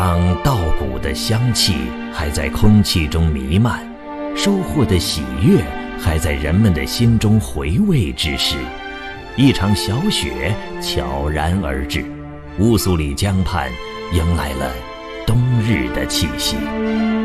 当稻谷的香气还在空气中弥漫，收获的喜悦还在人们的心中回味之时，一场小雪悄然而至，乌苏里江畔迎来了冬日的气息。